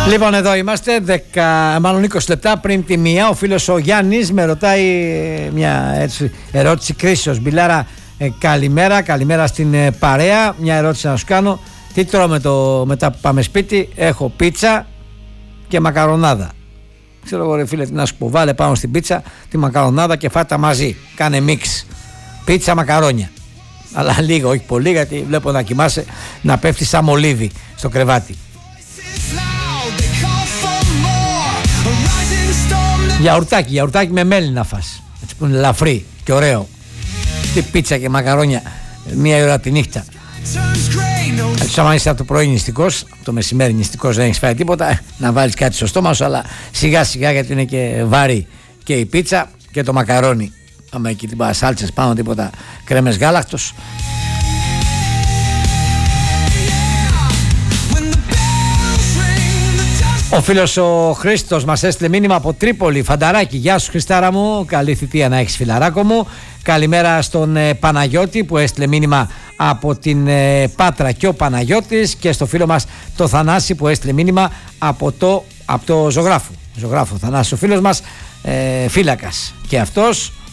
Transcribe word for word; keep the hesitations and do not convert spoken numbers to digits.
Λοιπόν, εδώ είμαστε, δέκα, μάλλον είκοσι λεπτά πριν τη μία. Ο φίλος ο Γιάννης με ρωτάει μια έτσι, ερώτηση κρίσεως. Μπιλάρα, ε, καλημέρα, καλημέρα στην ε, παρέα. Μια ερώτηση να σου κάνω. Τι τρώμε το, μετά που πάμε σπίτι? Έχω πίτσα και μακαρονάδα. Ξέρω εγώ ρε φίλε τι να σου πω. Βάλε πάνω στην πίτσα τη μακαρονάδα και φάτα μαζί. Κάνε μίξ. Πίτσα μακαρόνια. Αλλά λίγο, όχι πολύ, γιατί βλέπω να κοιμάσαι να πέφτει σαν μολύβι στο κρεβάτι. Γιαουρτάκι, γιαουρτάκι με μέλι να φας. Έτσι που είναι ελαφρύ και ωραίο. Τι πίτσα και μακαρόνια μία ώρα τη νύχτα. Έτσι άμα είσαι από το πρωί νηστικός, από το μεσημέρι νηστικός, δεν έχεις φάει τίποτα, να βάλεις κάτι στο στόμα σου, αλλά σιγά σιγά, γιατί είναι και βαρύ και η πίτσα και το μακαρόνι. Άμα εκεί τίποτα σάλτσες πάνω, τίποτα κρέμες γάλακτος. Ο φίλος ο Χρήστος μας έστειλε μήνυμα από Τρίπολη. Φανταράκι, γεια σου Χριστάρα μου, καλή θητεία να έχεις φιλαράκο μου. Καλημέρα στον ε, Παναγιώτη που έστειλε μήνυμα από την ε, Πάτρα και ο Παναγιώτης, και στο φίλο μας το Θανάση που έστειλε μήνυμα από το, από το Ζωγράφου. Ζωγράφου Θανάση ο φίλος μας, ε, φύλακας και αυτός.